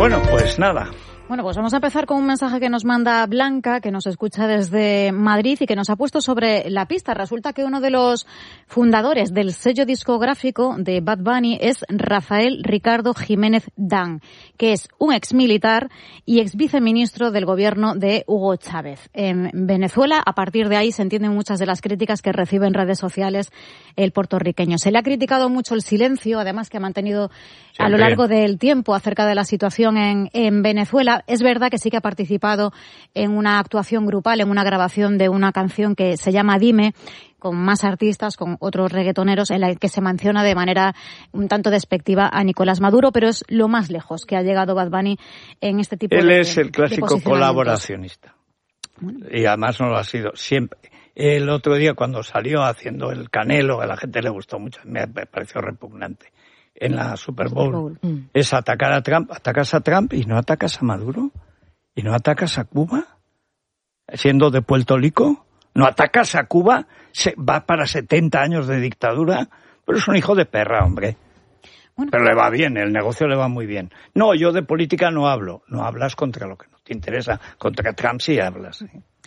Bueno, pues nada. Bueno, pues vamos a empezar con un mensaje que nos manda Blanca, que nos escucha desde Madrid y que nos ha puesto sobre la pista. Resulta que uno de los fundadores del sello discográfico de Bad Bunny es Rafael Ricardo Jiménez Dan, que es un exmilitar y exviceministro del gobierno de Hugo Chávez. En Venezuela, a partir de ahí se entienden muchas de las críticas que recibe en redes sociales el puertorriqueño. Se le ha criticado mucho el silencio, además que ha mantenido a lo largo del tiempo acerca de la situación en Venezuela. Es verdad que sí que ha participado en una actuación grupal, en una grabación de una canción que se llama Dime, con más artistas, con otros reggaetoneros, en la que se menciona de manera un tanto despectiva a Nicolás Maduro, pero es lo más lejos que ha llegado Bad Bunny en este tipo Él de es el clásico colaboracionista. Bueno. Y además no lo ha sido siempre. El otro día cuando salió haciendo el Canelo, a la gente le gustó mucho, me pareció repugnante. En la Super Bowl. Es atacar a Trump, atacas a Trump y no atacas a Maduro, y no atacas a Cuba, siendo de Puerto Rico, no atacas a Cuba, va para 70 años de dictadura, pero es un hijo de perra, hombre. Bueno, pero le va bien, el negocio le va muy bien. No, yo de política no hablo, no hablas contra lo que no te interesa, contra Trump sí hablas.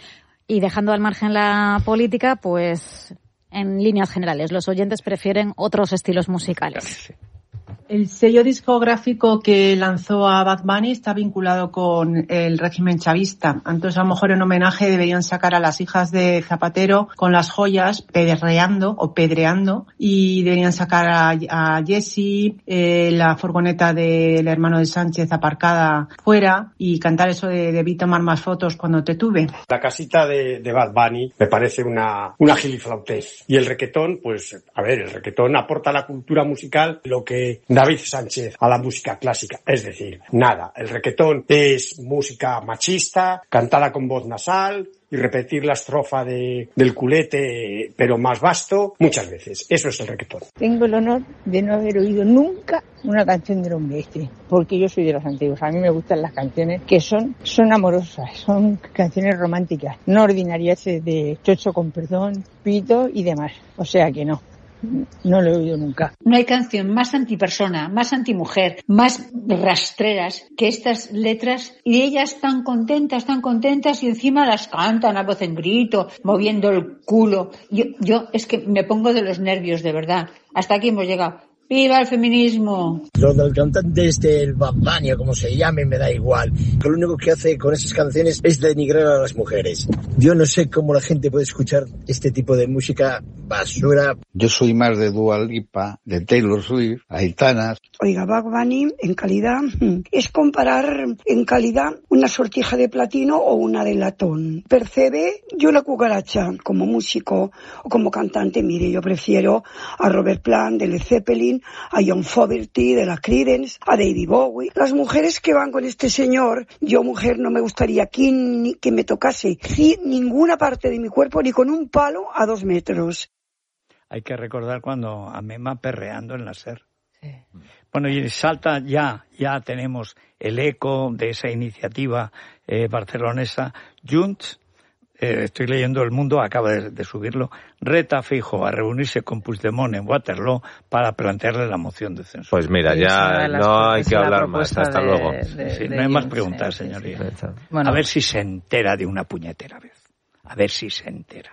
Y dejando al margen la política, pues en líneas generales, los oyentes prefieren otros estilos musicales. Sí. El sello discográfico que lanzó a Bad Bunny está vinculado con el régimen chavista. Entonces, a lo mejor en homenaje deberían sacar a las hijas de Zapatero con las joyas pedreando y deberían sacar a Jessie, la furgoneta del hermano de Sánchez aparcada fuera y cantar eso de debí tomar más fotos cuando te tuve. La casita de Bad Bunny me parece una giliflautez. Y el requetón, pues, a ver, el requetón aporta a la cultura musical lo que David Sánchez a la música clásica, es decir, nada. El requetón es música machista, cantada con voz nasal y repetir la estrofa del culete, pero más vasto, muchas veces. Eso es el requetón. Tengo el honor de no haber oído nunca una canción del hombre este, porque yo soy de los antiguos. A mí me gustan las canciones que son amorosas, son canciones románticas, no ordinarias de chocho con perdón, pito y demás. O sea que no lo he oído nunca. No hay canción más antipersona, más antimujer, más rastreras que estas letras, y ellas tan contentas y encima las cantan a voz en grito, moviendo el culo. Yo es que me pongo de los nervios, de verdad. Hasta aquí hemos llegado. ¡Viva el feminismo! Lo del cantante el Bad Bunny, como se llame, me da igual. Lo único que hace con esas canciones es denigrar a las mujeres. Yo no sé cómo la gente puede escuchar este tipo de música basura. Yo soy más de Dua Lipa, de Taylor Swift, Aitana. Oiga, Bad Bunny, en calidad, es comparar en calidad una sortija de platino o una de latón. Percebe, yo la cucaracha, como músico o como cantante, mire, yo prefiero a Robert Plant, de Led Zeppelin, a John Fogerty, de la Creedence, a David Bowie. Las mujeres que van con este señor, yo mujer no me gustaría que me tocase ninguna parte de mi cuerpo ni con un palo a 2 metros. Hay que recordar cuando a Mema perreando en la SER. Sí. Bueno, y Salta ya tenemos el eco de esa iniciativa barcelonesa. Junts, estoy leyendo El Mundo, acaba de subirlo, reta a Feijóo a reunirse con Puigdemont en Waterloo para plantearle la moción de censura. Pues mira, ya no hay que hablar más. Hasta luego. No hay más preguntas, señoría. Bueno. A ver si se entera de una puñetera vez. A ver si se entera.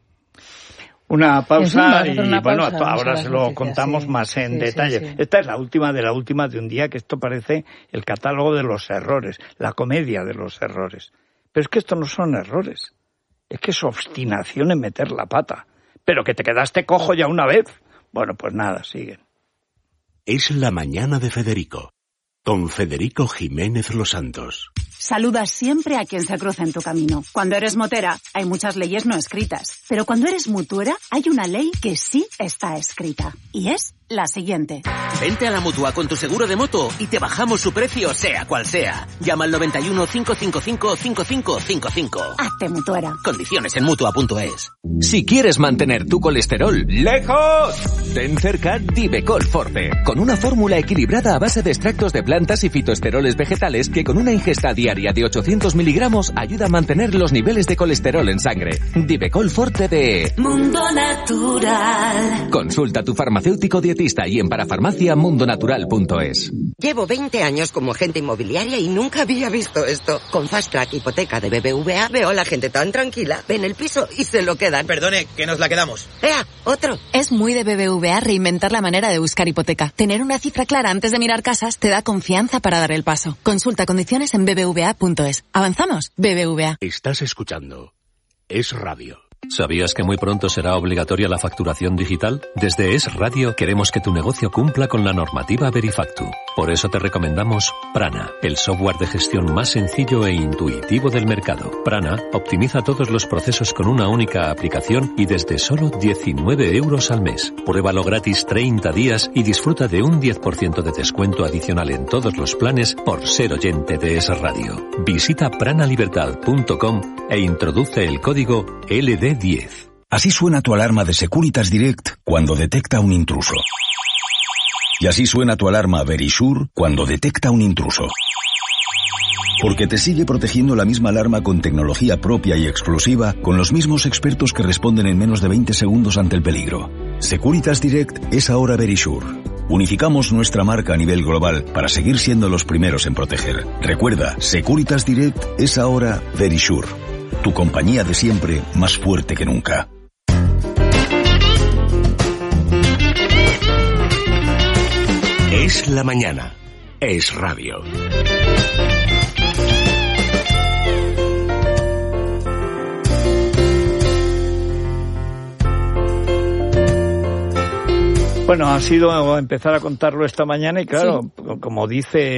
Una pausa bueno, ahora se lo contamos más en detalle. Sí. Esta es la última de un día, que esto parece el catálogo de los errores, la comedia de los errores. Pero es que esto no son errores, es que es obstinación en meter la pata. Pero que te quedaste cojo ya una vez. Bueno, pues nada, siguen. Es la mañana de Federico, con Federico Jiménez Los Santos. Saluda siempre a quien se cruza en tu camino. Cuando eres motera, hay muchas leyes no escritas. Pero cuando eres mutuera, hay una ley que sí está escrita. Y es la siguiente. Vente a la Mutua con tu seguro de moto y te bajamos su precio, sea cual sea. Llama al 91 555 5555. Hazte mutuera. Condiciones en Mutua.es. Si quieres mantener tu colesterol lejos, ten cerca Divecol Forte, con una fórmula equilibrada a base de extractos de plantas y fitoesteroles vegetales que con una ingesta diaria de 800 miligramos ayuda a mantener los niveles de colesterol en sangre. Divecol Forte de Mundo Natural. Consulta a tu farmacéutico dietista y en parafarmaciamundonatural.es. Llevo 20 años como agente inmobiliaria y nunca había visto esto. Con Fast Track Hipoteca de BBVA veo a la gente tan tranquila, ven el piso y se lo quedan. Perdone, que nos la quedamos. ¡Ea, otro! Es muy de BBVA reinventar la manera de buscar hipoteca. Tener una cifra clara antes de mirar casas te da confianza para dar el paso. Consulta condiciones en bbva.es. ¿Avanzamos? BBVA. Estás escuchando Es Radio. ¿Sabías que muy pronto será obligatoria la facturación digital? Desde Es Radio queremos que tu negocio cumpla con la normativa Verifactu. Por eso te recomendamos Prana, el software de gestión más sencillo e intuitivo del mercado. Prana optimiza todos los procesos con una única aplicación y desde solo 19 euros al mes. Pruébalo gratis 30 días y disfruta de un 10% de descuento adicional en todos los planes por ser oyente de Es Radio. Visita pranalibertad.com e introduce el código LD10. Así suena tu alarma de Securitas Direct cuando detecta un intruso. Y así suena tu alarma Verisure cuando detecta un intruso. Porque te sigue protegiendo la misma alarma con tecnología propia y exclusiva, con los mismos expertos que responden en menos de 20 segundos ante el peligro. Securitas Direct es ahora Verisure. Unificamos nuestra marca a nivel global para seguir siendo los primeros en proteger. Recuerda, Securitas Direct es ahora Verisure. Tu compañía de siempre, más fuerte que nunca. Es la mañana. Es Radio. Bueno, ha sido empezar a contarlo esta mañana y claro, sí, como dice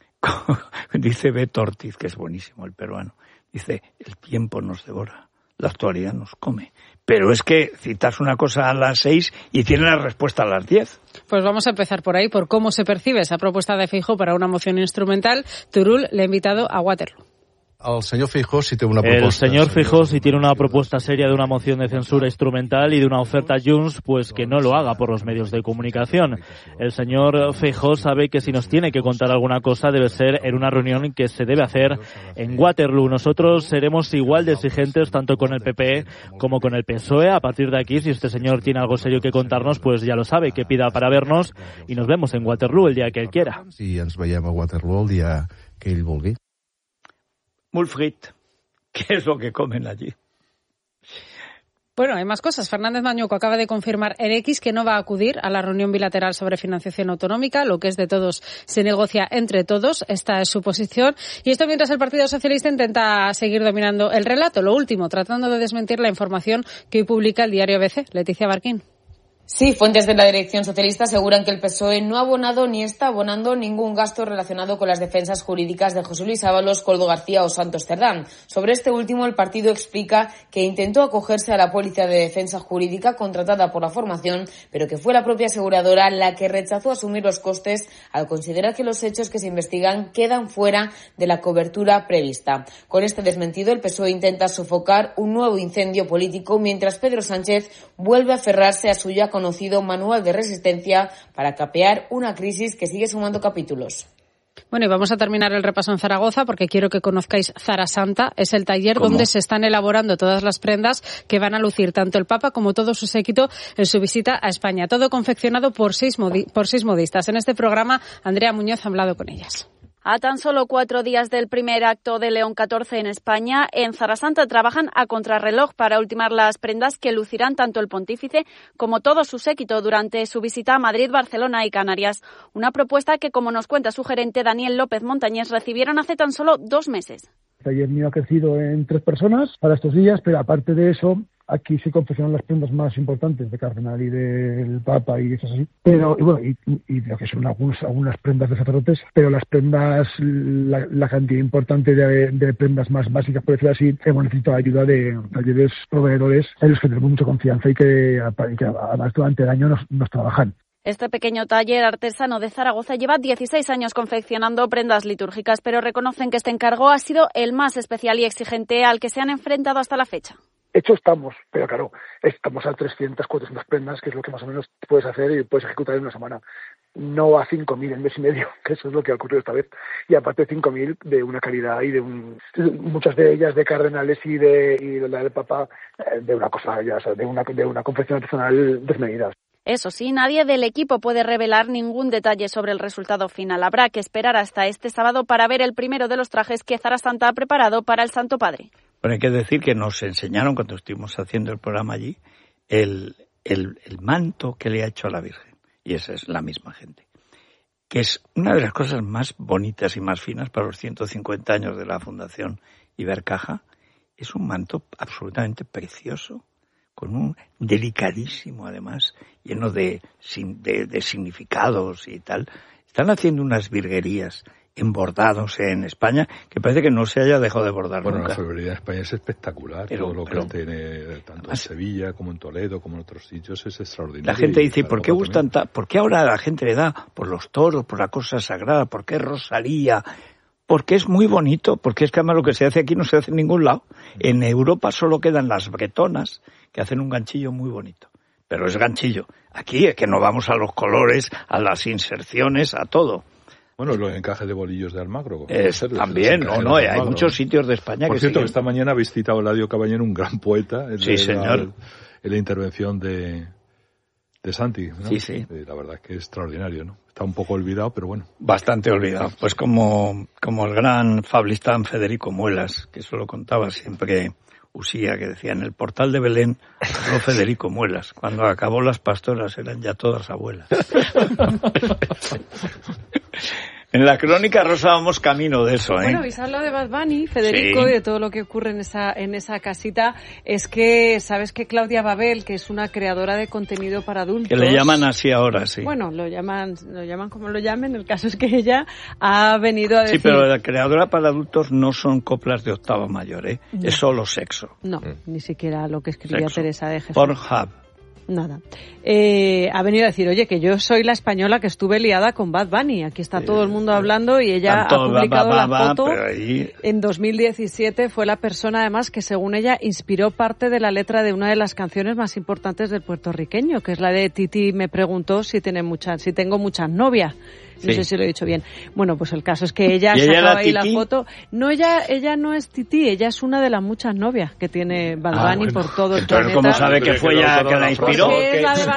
Beto Ortiz, que es buenísimo el peruano, dice, el tiempo nos devora, la actualidad nos come. Pero es que citas una cosa a las 6 y tiene la respuesta a las 10. Pues vamos a empezar por ahí, por cómo se percibe esa propuesta de Feijóo para una moción instrumental. Turull le ha invitado a Waterloo. El señor Feijóo sí tiene una propuesta seria de una moción de censura instrumental y de una oferta a Junts, pues que no lo haga por los medios de comunicación. El señor Feijóo sabe que si nos tiene que contar alguna cosa debe ser en una reunión que se debe hacer en Waterloo. Nosotros seremos igual de exigentes tanto con el PP como con el PSOE. A partir de aquí, si este señor tiene algo serio que contarnos, pues ya lo sabe, que pida para vernos y nos vemos en Waterloo el día que él quiera. Sí, ens veiem a Waterloo el día que ell vulgui. Mulfrit, ¿qué es lo que comen allí? Bueno, hay más cosas. Fernández Mañuco acaba de confirmar en X que no va a acudir a la reunión bilateral sobre financiación autonómica. Lo que es de todos se negocia entre todos. Esta es su posición. Y esto mientras el Partido Socialista intenta seguir dominando el relato. Lo último, tratando de desmentir la información que hoy publica el diario ABC. Leticia Barquín. Sí, fuentes de la dirección socialista aseguran que el PSOE no ha abonado ni está abonando ningún gasto relacionado con las defensas jurídicas de José Luis Ábalos, Koldo García o Santos Cerdán. Sobre este último, el partido explica que intentó acogerse a la póliza de defensa jurídica contratada por la formación, pero que fue la propia aseguradora la que rechazó asumir los costes al considerar que los hechos que se investigan quedan fuera de la cobertura prevista. Con este desmentido, el PSOE intenta sofocar un nuevo incendio político mientras Pedro Sánchez vuelve a aferrarse a su ya conocido manual de resistencia para capear una crisis que sigue sumando capítulos. Bueno, y vamos a terminar el repaso en Zaragoza porque quiero que conozcáis Zara Santa. Es el taller donde se están elaborando todas las prendas que van a lucir tanto el Papa como todo su séquito en su visita a España. Todo confeccionado por seis modistas. En este programa, Andrea Muñoz ha hablado con ellas. A tan solo 4 días del primer acto de León XIV en España, en Zara Santa trabajan a contrarreloj para ultimar las prendas que lucirán tanto el pontífice como todo su séquito durante su visita a Madrid, Barcelona y Canarias. Una propuesta que, como nos cuenta su gerente Daniel López Montañés, recibieron hace tan solo 2 meses. El taller mío ha crecido en 3 personas para estos días, pero aparte de eso, aquí se confeccionan las prendas más importantes de Cardenal y del Papa y cosas así. Pero, y bueno, y lo que son algunas prendas de sacerdotes, pero las prendas, la cantidad importante de prendas más básicas, por decirlo así, hemos necesitado ayuda de talleres proveedores en los que tenemos mucha confianza y que además durante el año nos trabajan. Este pequeño taller artesano de Zaragoza lleva 16 años confeccionando prendas litúrgicas, pero reconocen que este encargo ha sido el más especial y exigente al que se han enfrentado hasta la fecha. Hecho estamos, pero claro, estamos a 300, 400 prendas, que es lo que más o menos puedes hacer y puedes ejecutar en una semana. No a 5.000 en mes y medio, que eso es lo que ha ocurrido esta vez. Y aparte 5.000 de una calidad y muchas de ellas de cardenales y la del Papa, de una cosa, ya, o sea, de una confección artesanal desmedida. Eso sí, nadie del equipo puede revelar ningún detalle sobre el resultado final. Habrá que esperar hasta este sábado para ver el primero de los trajes que Zara Santa ha preparado para el Santo Padre. Bueno, hay que decir que nos enseñaron cuando estuvimos haciendo el programa allí el manto que le ha hecho a la Virgen. Y esa es la misma gente. Que es una de las cosas más bonitas y más finas para los 150 años de la Fundación Ibercaja. Es un manto absolutamente precioso, con un delicadísimo, además, lleno de significados y tal. Están haciendo unas virguerías embordados en España que parece que no se haya dejado de bordar nunca. La orfebrería en España es espectacular. Todo lo que tiene, tanto en Sevilla como en Toledo como en otros sitios, es extraordinario. La gente dice, ¿por qué gustan ¿por qué ahora la gente le da por los toros, por la cosa sagrada, por qué Rosalía? Porque es muy bonito, porque es que además lo que se hace aquí no se hace en ningún lado. En Europa solo quedan las bretonas, que hacen un ganchillo muy bonito. Pero es ganchillo. Aquí es que no vamos a los colores, a las inserciones, a todo. Bueno, los encajes de bolillos de Almagro. También, hay muchos sitios de España Por que cierto, esta mañana habéis citado a Eladio Caballero, un gran poeta. Sí, señor. En la intervención de Santi, ¿no? Sí. La verdad es que es extraordinario, ¿no? Está un poco olvidado, pero bueno. Bastante olvidado. Pues como el gran fabulista Federico Muelas, que eso lo contaba siempre Usía, que decía, en el portal de Belén habló Federico Muelas. Cuando acabó las pastoras eran ya todas abuelas. En la crónica rosa vamos camino de eso, ¿eh? Bueno, habéis hablado de Bad Bunny, Federico, y de todo lo que ocurre en esa casita. Es que, ¿sabes que Claudia Babel, que es una creadora de contenido para adultos? Que le llaman así ahora, sí. Bueno, lo llaman como lo llamen. El caso es que ella ha venido a decir... Sí, pero la creadora para adultos no son coplas de octava mayor, ¿eh? No. Es solo sexo. No, ni siquiera lo que escribía Teresa de Jesús. Pornhub. Nada. Ha venido a decir, oye, que yo soy la española que estuve liada con Bad Bunny. Aquí está todo el mundo hablando y ella ha publicado la foto. En 2017 fue la persona, además, que según ella inspiró parte de la letra de una de las canciones más importantes del puertorriqueño, que es la de Titi me preguntó si tengo muchas novias. No sé si lo he dicho bien. Bueno, pues el caso es que ella sacaba ahí la foto. No, ella no es Titi, ella es una de las muchas novias que tiene Bad Bunny por todo el planeta. ¿Cómo sabe que fue ella que la inspiró? Porque es la de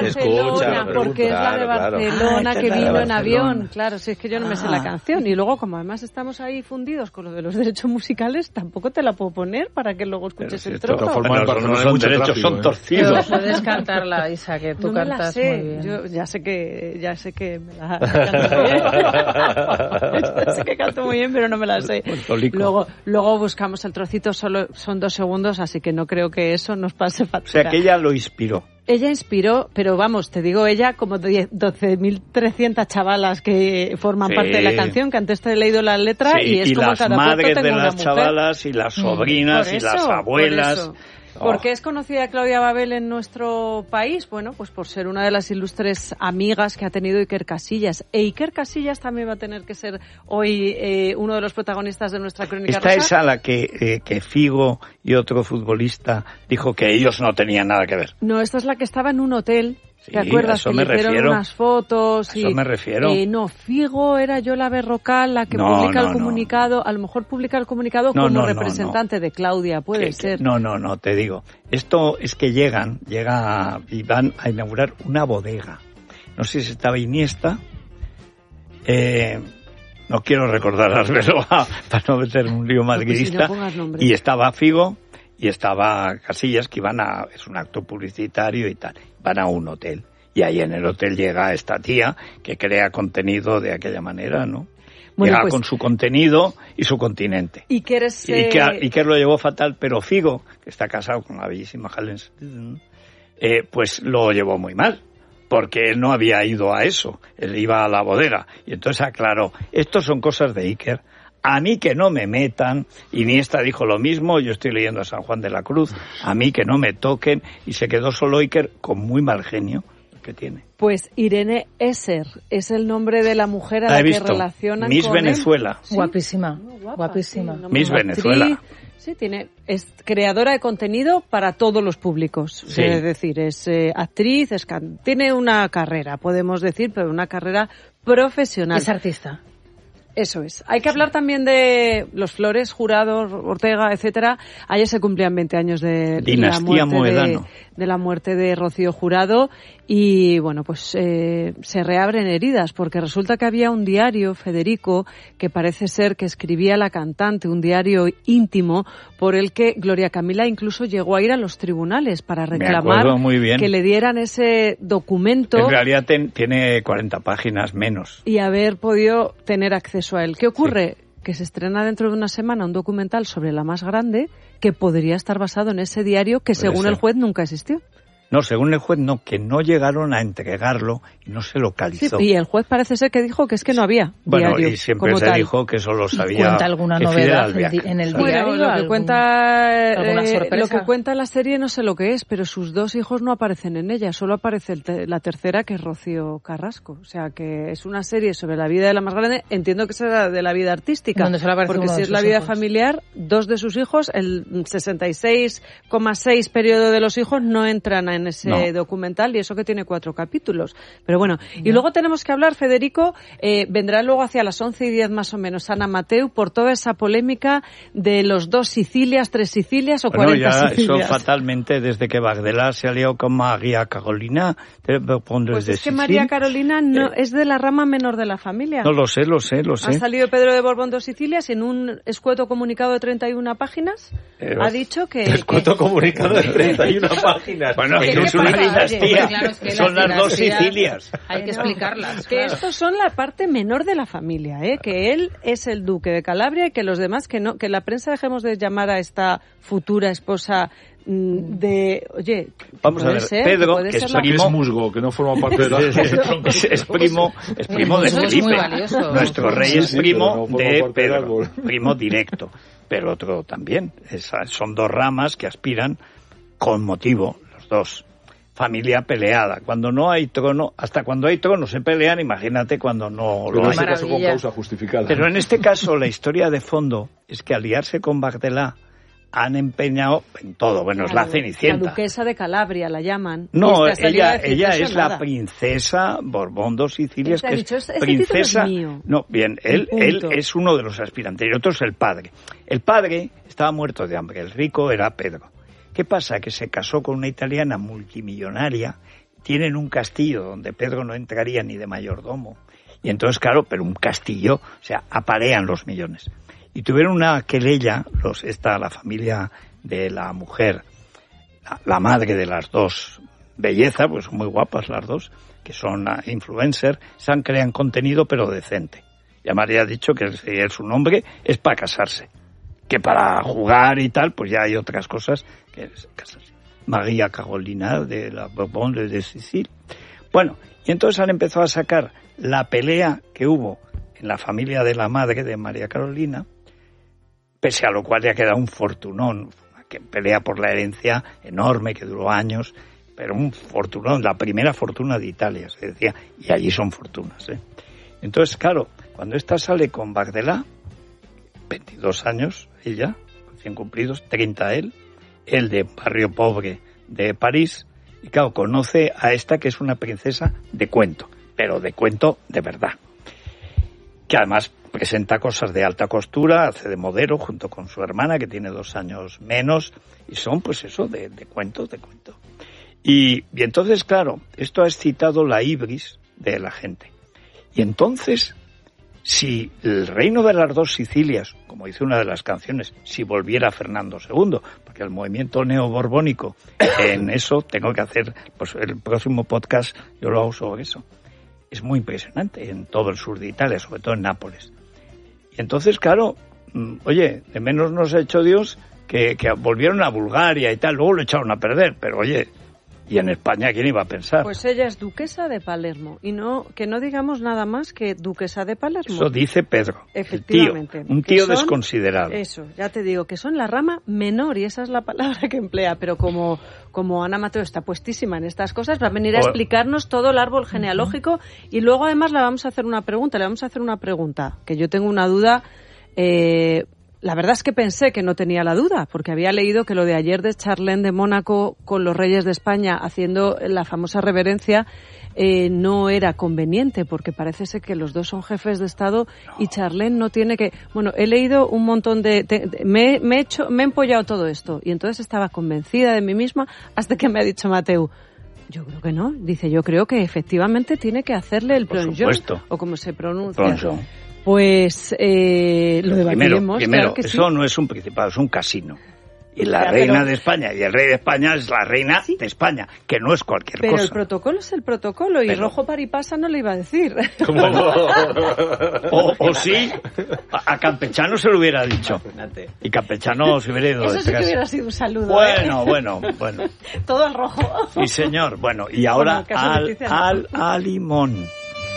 Barcelona, que vino en avión. Claro, si es que yo no me sé la canción. Y luego, como además estamos ahí fundidos con lo de los derechos musicales, tampoco te la puedo poner para que luego escuches el trozo. No son derechos, son torcidos. Pero puedes cantarla, Isa, que tú cantas muy bien. Yo ya sé que me la canto. Sé que canto muy bien, pero no me la sé. Luego buscamos el trocito, solo son 2 segundos, así que no creo que eso nos pase factura. O sea, que ella lo inspiró. Ella inspiró, pero vamos, te digo, ella como 12.300 chavalas que forman parte de la canción, que antes te he leído la letra y es como cada puerto tengo una mujer. Y las madres de las chavalas y las sobrinas y las abuelas. ¿Por qué es conocida Claudia Babel en nuestro país? Bueno, pues por ser una de las ilustres amigas que ha tenido Iker Casillas. E Iker Casillas también va a tener que ser hoy uno de los protagonistas de nuestra crónica rosa. Esta es a la que Figo y otro futbolista dijo que ellos no tenían nada que ver. No, esta es la que estaba en un hotel. ¿Te acuerdas que le hicieron unas fotos? A eso me refiero. No, Figo era Yola Berrocal la que publica el comunicado. A lo mejor publica el comunicado como representante de Claudia, puede ser. No, te digo. Esto es que llega y van a inaugurar una bodega. No sé si estaba Iniesta. No quiero recordar a Arbeloa para no meter un lío madridista. Y estaba Figo. Y estaba Casillas, que es un acto publicitario y tal, van a un hotel. Y ahí en el hotel llega esta tía que crea contenido de aquella manera, ¿no? Llega con su contenido y su continente. Y que lo llevó fatal, pero Figo, que está casado con la bellísima Helen, pues lo llevó muy mal. Porque él no había ido a eso, él iba a la bodega. Y entonces aclaró, estos son cosas de Iker. A mí que no me metan, Iniesta dijo lo mismo, yo estoy leyendo a San Juan de la Cruz, a mí que no me toquen, y se quedó solo Iker con muy mal genio que tiene. Pues Irene Esser es el nombre de la mujer a la que relacionan Miss con Venezuela. ¿Sí? Guapísima. Miss Venezuela. Sí, es creadora de contenido para todos los públicos. Sí. Es decir, es actriz, tiene una carrera, podemos decir, pero una carrera profesional. Es artista. Eso es. Hay que hablar también de los Flores, Jurado, Ortega, etcétera. Ayer se cumplían 20 años de la muerte de Rocío Jurado Y bueno, pues se reabren heridas, porque resulta que había un diario, Federico, que parece ser que escribía la cantante, un diario íntimo, por el que Gloria Camila incluso llegó a ir a los tribunales para reclamar que le dieran ese documento. En realidad tiene 40 páginas menos. Y haber podido tener acceso a él. ¿Qué ocurre? Sí. Que se estrena dentro de una semana un documental sobre la más grande que podría estar basado en ese diario que, según el juez, nunca existió. No, según el juez, no, que no llegaron a entregarlo y no se localizó. Sí, y el juez parece ser que dijo que es que no había diario. Y siempre se dijo que solo sabía. ¿Cuenta alguna novedad en el diario? Lo que cuenta la serie no sé lo que es, pero sus 2 hijos no aparecen en ella, solo aparece la tercera, que es Rocío Carrasco. O sea, que es una serie sobre la vida de la más grande, entiendo que será de la vida artística. Donde solo aparece porque si es la vida familiar, 2 de sus hijos, el 66,6 periodo de los hijos no entran en ese documental, y eso que tiene 4 capítulos. Pero bueno, y luego tenemos que hablar, Federico, vendrá luego hacia las 11:10 más o menos Ana Mateu, por toda esa polémica de los 2 Sicilias, 3 Sicilias o 40 Sicilias. Eso fatalmente, desde que Bagdelá se alió con María Carolina, pues es que María Carolina no es de la rama menor de la familia. No, lo sé. Ha salido Pedro de Borbón 2 Sicilias, en un escueto comunicado de 31 páginas, ha dicho que... Escueto comunicado de 31 páginas. Bueno, es una dinastía. Claro, es que son las 2 Sicilias. Hay que explicarlas. Que estos son la parte menor de la familia, que él es el duque de Calabria y que los demás que no, que la prensa dejemos de llamar a esta futura esposa oye, vamos a ver, Pedro, que es musgo, que no forma parte de la... es primo de Felipe. Nuestro rey es primo de Pedro, primo directo. Pero otro también. Son 2 ramas que aspiran con motivo, los 2. Familia peleada. Cuando no hay trono, hasta cuando hay trono se pelean, imagínate cuando no lo hay. En este caso con causa justificada. Pero en este caso la historia de fondo es que aliarse con Bagdelá han empeñado en todo. Bueno, claro, es la Cenicienta. La duquesa de Calabria la llaman. No, ella es la princesa Borbón 2 Sicilias, que es princesa. Es mío. No, bien, él es uno de los aspirantes y otro es el padre. El padre estaba muerto de hambre, el rico era Pedro. ¿Qué pasa? Que se casó con una italiana multimillonaria, tienen un castillo donde Pedro no entraría ni de mayordomo. Y entonces, claro, pero un castillo, o sea, aparean los millones. Y tuvieron una querella, la familia de la mujer, la madre de las 2, belleza, pues son muy guapas las 2, que son influencers, crean contenido pero decente. Ya María ha dicho que su nombre es para casarse. Que para jugar y tal, pues ya hay otras cosas que es casarse. María Carolina de la Borbón de Sicilia. Bueno, y entonces han empezado a sacar la pelea que hubo en la familia de la madre de María Carolina, pese a lo cual ya queda un fortunón, que pelea por la herencia enorme que duró años, pero un fortunón, la primera fortuna de Italia, se decía, y allí son fortunas. Entonces, claro, cuando esta sale con Bagdelá, 22 años ella, recién cumplidos, 30 él de barrio pobre de París, y claro, conoce a esta que es una princesa de cuento, pero de cuento de verdad, que además presenta cosas de alta costura, hace de modelo junto con su hermana, que tiene 2 años menos, y son pues eso, de cuento. Y entonces, claro, esto ha excitado la ibris de la gente. Y entonces, si el reino de las 2 Sicilias, como dice una de las canciones, si volviera Fernando II, porque el movimiento neoborbónico, en eso tengo que hacer, pues el próximo podcast yo lo hago sobre eso. Es muy impresionante en todo el sur de Italia, sobre todo en Nápoles. Y entonces, claro, oye, de menos nos ha hecho Dios que volvieron a Bulgaria y tal, luego lo echaron a perder, pero oye, y en España, ¿quién iba a pensar? Pues ella es duquesa de Palermo, y que no digamos nada más que duquesa de Palermo. Eso dice Pedro, efectivamente, un tío desconsiderado. Eso, ya te digo, que son la rama menor, y esa es la palabra que emplea, pero como Ana Mateu está puestísima en estas cosas, va a venir a explicarnos todo el árbol genealógico, y luego además le vamos a hacer una pregunta, que yo tengo una duda. La verdad es que pensé que no tenía la duda, porque había leído que lo de ayer de Charlene de Mónaco con los reyes de España haciendo la famosa reverencia no era conveniente, porque parece ser que los 2 son jefes de Estado y Charlene no tiene que... Bueno, he leído un montón me he empollado todo esto, y entonces estaba convencida de mí misma hasta que me ha dicho Mateu, Yo creo que no. Dice, yo creo que efectivamente tiene que hacerle el plongeon, o como se pronuncia. Plongeon. Pues lo debatiremos. Primero, claro que eso sí. no es un principado, es un casino. Y la reina de España y el rey de España es la reina de España, que no es cualquier cosa. Pero el protocolo es el protocolo y rojo paripasa no le iba a decir. o sí, a Campechano se lo hubiera dicho. Y Campechano se hubiera ido. Eso sí que hubiera sido un saludo. Bueno. Todo al rojo. Sí, señor. Bueno, y ahora al limón.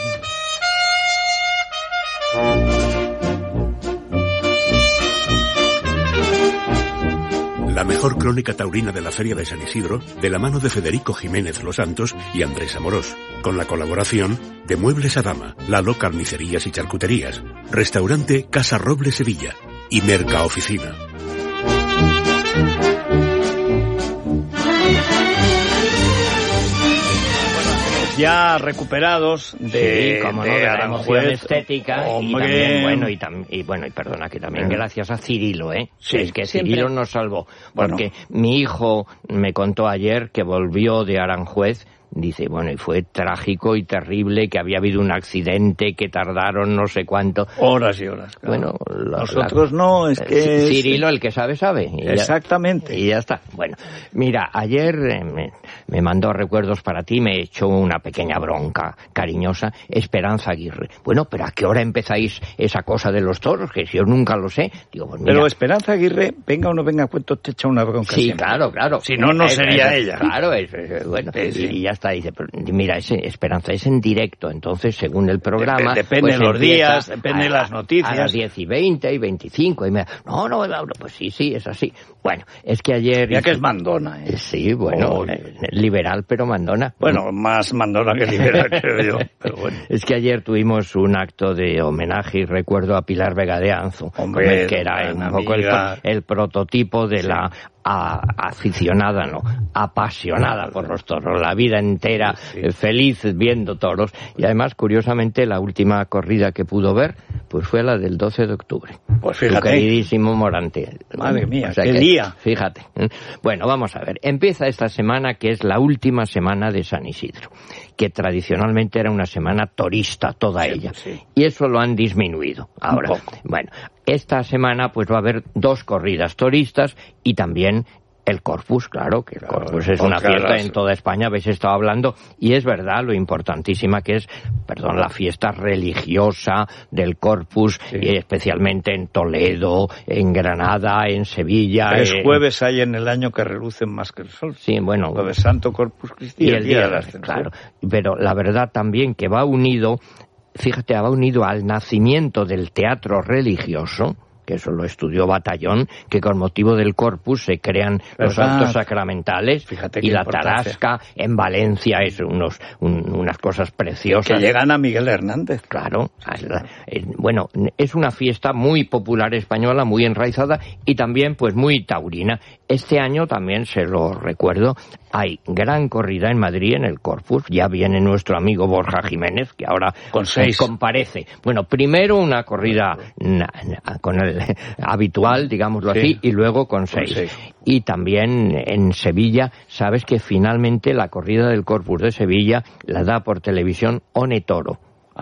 La mejor crónica taurina de la Feria de San Isidro, de la mano de Federico Jiménez Los Santos y Andrés Amorós, con la colaboración de Muebles Adama, Lalo Carnicerías y Charcuterías, Restaurante Casa Roble Sevilla y Mercaoficina. Ya recuperados de la emoción estética, hombre. y perdona, que también gracias a Cirilo, Sí, es que siempre. Cirilo nos salvó, porque mi hijo me contó ayer que volvió de Aranjuez. Dice, y fue trágico y terrible, que había habido un accidente, que tardaron no sé cuánto. Horas y horas. Claro. Bueno, nosotros no, es que... Cirilo, el que sabe. Exactamente. Y ya está. Bueno, mira, ayer me mandó recuerdos para ti, me echó una pequeña bronca cariñosa, Esperanza Aguirre. Bueno, pero ¿a qué hora empezáis esa cosa de los toros? Que si yo nunca lo sé. Digo, pues mira. Pero Esperanza Aguirre, venga o no venga a cuento, te echa una bronca. Sí, siempre. claro. Si no, no sería ella. Claro, bueno, y ya está, dice, pero mira, Esperanza es en directo, entonces según el programa... Depende de los días, depende de las noticias. A las 10:20 y 25, y no, pues sí, es así. Bueno, es que ayer... Ya que es mandona, Sí, bueno, liberal pero mandona. Bueno, más mandona que liberal, creo yo, pero bueno. Es que ayer tuvimos un acto de homenaje y recuerdo a Pilar Vega de Anzo, Hombre, que era un poco el prototipo de la aficionada, apasionada por los toros, la vida entera feliz viendo toros, y además, curiosamente, la última corrida que pudo ver, pues fue la del 12 de octubre. Pues fíjate. Tu queridísimo Morante. Madre mía, o sea qué día. Fíjate. Bueno, vamos a ver. Empieza esta semana, que es la última semana de San Isidro, que tradicionalmente era una semana torista, toda ella. Sí. Y eso lo han disminuido ahora. Bueno, esta semana pues va a haber 2 corridas toristas y también el Corpus, claro, que el Corpus es una fiesta en toda España, habéis estado hablando, y es verdad lo importantísima que es, la fiesta religiosa del Corpus, y especialmente en Toledo, en Granada, en Sevilla. 3 jueves hay en el año que relucen más que el sol. Sí, bueno. Jueves Santo, Corpus Christi y el día de la Ascensión. Claro, pero la verdad también que va unido al nacimiento del teatro religioso, que eso lo estudió Batallón, que con motivo del Corpus se crean los actos sacramentales. Fíjate y la tarasca en Valencia es unas cosas preciosas. Que llegan a Miguel Hernández. Claro. Bueno, es una fiesta muy popular española, muy enraizada y también pues muy taurina. Este año también, se lo recuerdo, hay gran corrida en Madrid en el Corpus. Ya viene nuestro amigo Borja Jiménez, que ahora con 6 comparece. Bueno, primero una corrida con el habitual, digámoslo así, y luego con 6. Y también en Sevilla, sabes que finalmente la corrida del Corpus de Sevilla la da por televisión One Toro.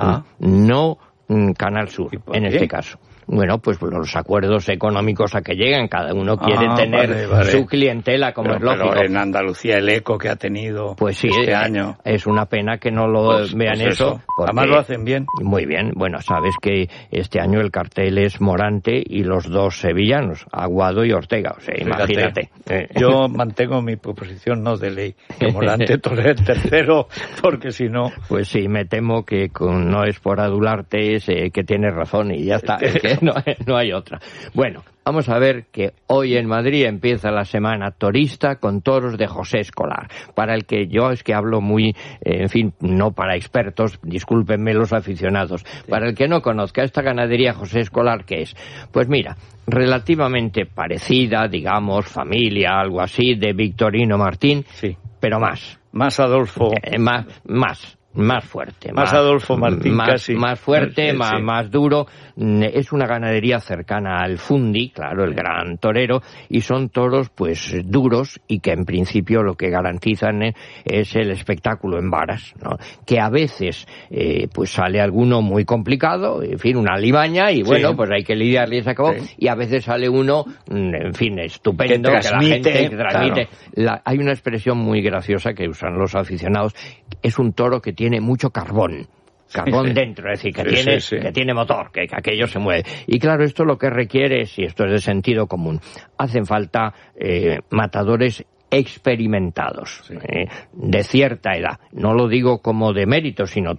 No Canal Sur, en este caso. Bueno, pues los acuerdos económicos a que llegan, cada uno quiere tener su clientela, como es lógico. Pero en Andalucía el eco que ha tenido este año. Es una pena que no lo vean eso. Además lo hacen bien. Muy bien. Bueno, sabes que este año el cartel es Morante y los 2 sevillanos, Aguado y Ortega. O sea, imagínate. Yo mantengo mi proposición no de ley, que Morante tolere el tercero, porque si no... Pues sí, me temo que no es por adularte, es que tienes razón y ya está. Es que no hay otra. Bueno, vamos a ver que hoy en Madrid empieza la semana torista con toros de José Escolar, para el que yo es que hablo muy, no para expertos, discúlpenme los aficionados, para el que no conozca esta ganadería José Escolar, ¿qué es? Pues mira, relativamente parecida, digamos, familia, algo así, de Victorino Martín, pero más. Más Adolfo. Más. Más fuerte. Más Adolfo Martín casi. Más fuerte, más duro. Es una ganadería cercana al Fundi, claro, el gran torero, y son toros pues duros y que en principio lo que garantizan es el espectáculo en varas, ¿no? Que a veces pues sale alguno muy complicado, en fin, una limaña, y bueno, pues hay que lidiarle y se acabó, y a veces sale uno, en fin, estupendo, que la gente transmite. Claro. Hay una expresión muy graciosa que usan los aficionados, es un toro que tiene mucho carbón dentro, es decir, que tiene motor, que aquello se mueve. Y claro, esto lo que requiere, si esto es de sentido común, hacen falta matadores experimentados, de cierta edad. No lo digo como de mérito, sino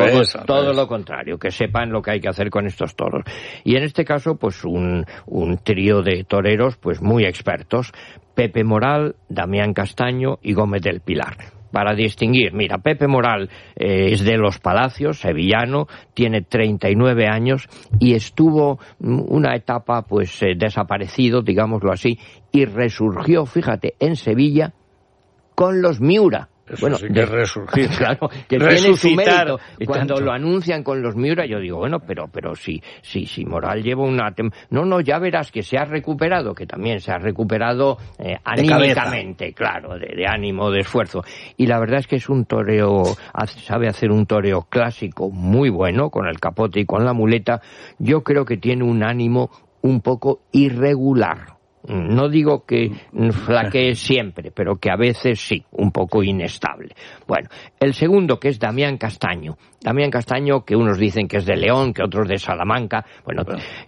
todo lo contrario, que sepan lo que hay que hacer con estos toros. Y en este caso, pues un trío de toreros pues muy expertos, Pepe Moral, Damián Castaño y Gómez del Pilar. Para distinguir, mira, Pepe Moral es de Los Palacios, sevillano, tiene 39 años y estuvo una etapa pues desaparecido, digámoslo así, y resurgió, fíjate, en Sevilla con los Miura. Eso bueno, sí que resurgir. Claro, que tiene su mérito. Cuando lo anuncian con los Miura, yo digo, bueno, pero si Moral lleva una... No, ya verás que se ha recuperado, que también se ha recuperado anímicamente, claro, de ánimo, de esfuerzo. Y la verdad es que es un toreo, sabe hacer un toreo clásico muy bueno, con el capote y con la muleta. Yo creo que tiene un ánimo un poco irregular. No digo que flaquee siempre, pero que a veces sí, un poco inestable. Bueno, el segundo, que es Damián Castaño. Damián Castaño, que unos dicen que es de León, que otros de Salamanca. Bueno,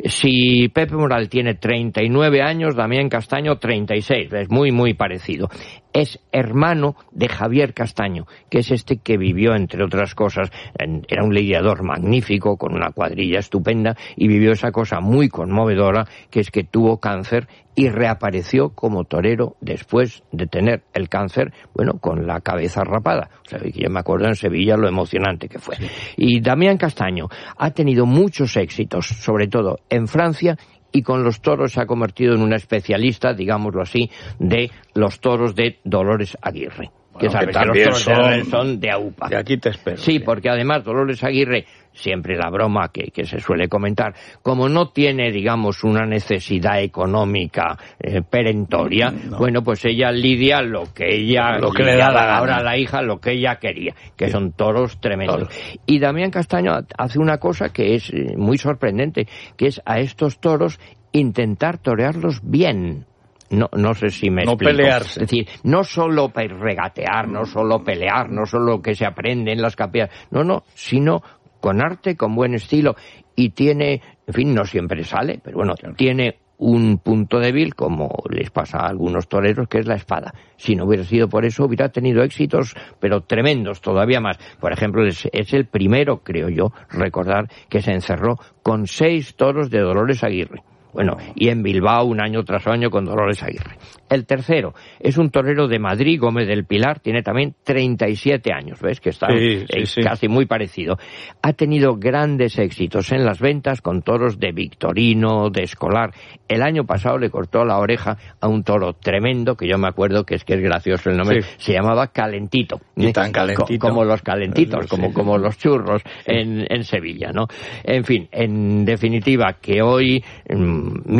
si Pepe Moral tiene 39 años, Damián Castaño 36, es muy, muy parecido. Es hermano de Javier Castaño, que es este que vivió, entre otras cosas, era un lidiador magnífico, con una cuadrilla estupenda, y vivió esa cosa muy conmovedora, que es que tuvo cáncer y reapareció como torero después de tener el cáncer, bueno, con la cabeza rapada. O sea, que yo me acuerdo en Sevilla lo emocionante que fue. Y Damián Castaño ha tenido muchos éxitos, sobre todo en Francia, y con los toros se ha convertido en una especialista, digámoslo así, de los toros de Dolores Aguirre. Bueno, que sabes que los toros son de AUPA. Y aquí te espero. Sí, porque además Dolores Aguirre, siempre la broma que se suele comentar, como no tiene, digamos, una necesidad económica perentoria, bueno, pues ella lidia lo que ella, lo que le da la gana. Ahora a la hija lo que ella quería, que son toros tremendos. Y Damián Castaño hace una cosa que es muy sorprendente, que es a estos toros intentar torearlos bien. No sé si me explico. No pelearse. Es decir, no solo regatear, no solo pelear, no solo que se aprende en las capillas, no, sino con arte, con buen estilo, y tiene, en fin, no siempre sale, pero bueno, tiene un punto débil, como les pasa a algunos toreros, que es la espada. Si no hubiera sido por eso, hubiera tenido éxitos, pero tremendos, todavía más. Por ejemplo, es el primero, creo yo, recordar, que se encerró con 6 toros de Dolores Aguirre. Bueno, y en Bilbao, un año tras año, con Dolores Aguirre. El tercero es un torero de Madrid, Gómez del Pilar, tiene también 37 años, ¿ves? Que está casi muy parecido. Ha tenido grandes éxitos en las ventas con toros de Victorino, de Escolar. El año pasado le cortó la oreja a un toro tremendo, que yo me acuerdo que es gracioso el nombre, se llamaba Calentito. Y tan calentito. Como los calentitos, como los churros en Sevilla, ¿no? En fin, en definitiva, que hoy...